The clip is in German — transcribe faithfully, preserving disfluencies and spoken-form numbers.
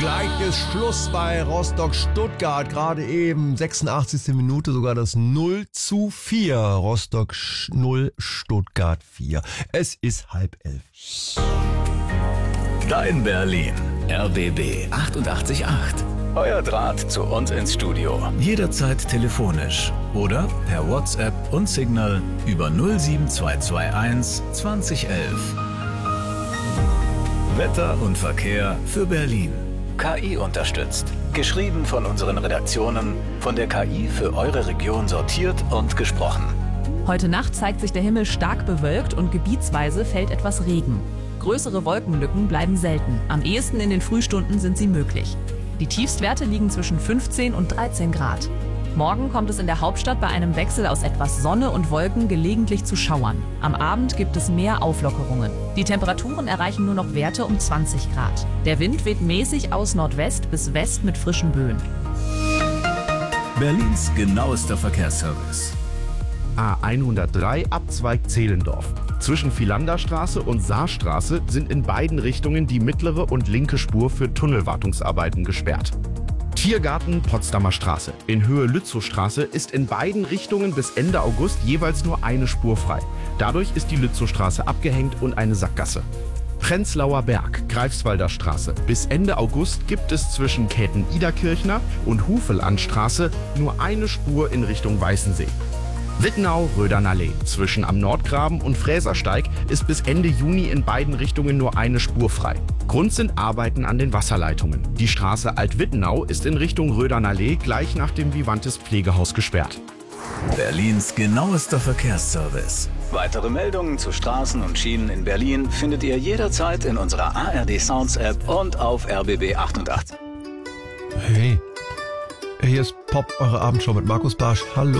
Gleich ist Schluss bei Rostock-Stuttgart. Gerade eben, sechsundachtzigste Minute, sogar das null zu vier. Rostock null, Stuttgart vier. Es ist halb elf. Dein Berlin. R B B achtundachtzig Komma acht. Euer Draht zu uns ins Studio. Jederzeit telefonisch oder per WhatsApp und Signal über null sieben zwei zwei eins zwanzig elf. Wetter und Verkehr für Berlin. K I unterstützt. Geschrieben von unseren Redaktionen, von der K I für eure Region sortiert und gesprochen. Heute Nacht zeigt sich der Himmel stark bewölkt und gebietsweise fällt etwas Regen. Größere Wolkenlücken bleiben selten. Am ehesten in den Frühstunden sind sie möglich. Die Tiefstwerte liegen zwischen fünfzehn und dreizehn Grad. Morgen kommt es in der Hauptstadt bei einem Wechsel aus etwas Sonne und Wolken gelegentlich zu Schauern. Am Abend gibt es mehr Auflockerungen. Die Temperaturen erreichen nur noch Werte um zwanzig Grad. Der Wind weht mäßig aus Nordwest bis West mit frischen Böen. Berlins genauester Verkehrsservice. A hundertdrei Abzweig Zehlendorf. Zwischen Philanderstraße und Saarstraße sind in beiden Richtungen die mittlere und linke Spur für Tunnelwartungsarbeiten gesperrt. Tiergarten Potsdamer Straße. In Höhe Lützowstraße ist in beiden Richtungen bis Ende August jeweils nur eine Spur frei. Dadurch ist die Lützowstraße abgehängt und eine Sackgasse. Prenzlauer Berg, Greifswalder Straße. Bis Ende August gibt es zwischen Käthen-Iderkirchner und Hufelandstraße nur eine Spur in Richtung Weißensee. Wittenau-Rödernallee. Zwischen am Nordgraben und Fräsersteig ist bis Ende Juni in beiden Richtungen nur eine Spur frei. Grund sind Arbeiten an den Wasserleitungen. Die Straße Alt-Wittenau ist in Richtung Rödernallee gleich nach dem Vivantes Pflegehaus gesperrt. Berlins genauester Verkehrsservice. Weitere Meldungen zu Straßen und Schienen in Berlin findet ihr jederzeit in unserer A R D Sounds App und auf R B B achtundachtzig. Hey, hier ist Pop, eure Abendshow mit Markus Barsch. Hallo.